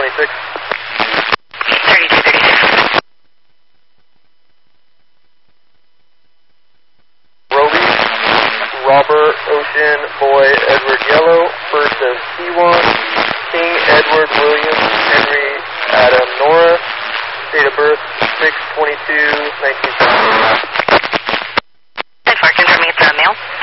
3236. 3236. Roby, Robert, Ocean, Boy, Edward, Yellow, first of T1, King, Edward, William, Henry, Adam, Nora, date of birth 6/22/1970. 10-4, confirm it's a male.